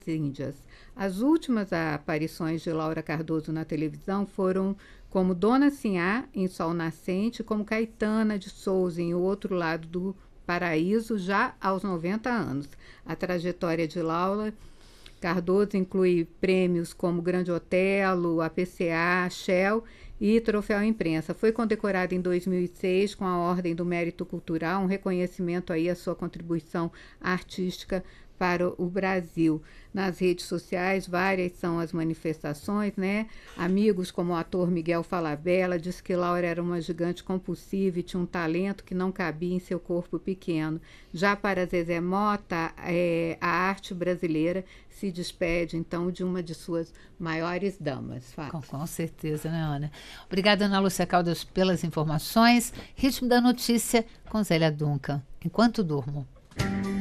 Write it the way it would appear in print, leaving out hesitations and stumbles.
Índias. As últimas aparições de Laura Cardoso na televisão foram como Dona Sinhá, em Sol Nascente, como Caetana de Souza, em O Outro Lado do Paraíso, já aos 90 anos. A trajetória de Laura Cardoso inclui prêmios como Grande Otelo, APCA, Shell e Troféu Imprensa. Foi condecorada em 2006 com a Ordem do Mérito Cultural, um reconhecimento aí à sua contribuição artística para o Brasil. Nas redes sociais, várias são as manifestações, né? Amigos como o ator Miguel Falabella diz que Laura era uma gigante compulsiva e tinha um talento que não cabia em seu corpo pequeno. Já para Zezé Mota, a arte brasileira se despede, então, de uma de suas maiores damas. Com certeza, né, Ana? Obrigada, Ana Lúcia Caldas, pelas informações. Ritmo da Notícia com Zélia Duncan. Enquanto durmo.